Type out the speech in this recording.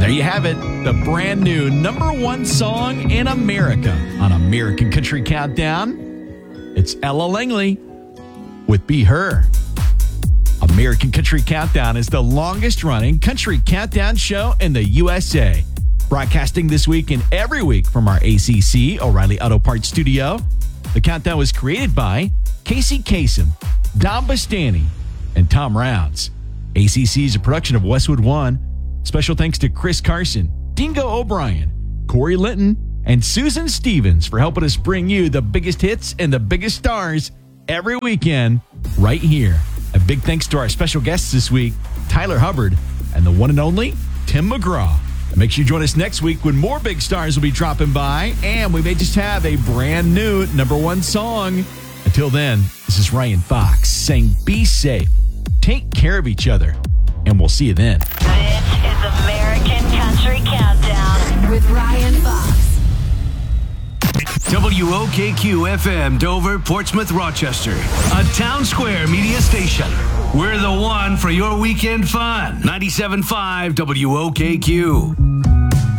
There you have it, the brand new #1 song in America on American Country Countdown. It's Ella Langley with Be Her. American Country Countdown is the longest-running country countdown show in the USA. Broadcasting this week and every week from our ACC O'Reilly Auto Parts studio. The countdown was created by Casey Kasem, Don Bastani, and Tom Rounds. ACC is a production of Westwood One. Special thanks to Chris Carson, Dingo O'Brien, Corey Linton, and Susan Stevens for helping us bring you the biggest hits and the biggest stars every weekend right here. A big thanks to our special guests this week, Tyler Hubbard and the one and only Tim McGraw. And make sure you join us next week when more big stars will be dropping by, and we may just have a brand new #1 song. Until then, this is Ryan Fox saying be safe, take care of each other, and we'll see you then. This is American Country Countdown with Ryan Fox. WOKQ-FM, Dover, Portsmouth, Rochester. A Town Square media station. We're the one for your weekend fun. 97.5 WOKQ.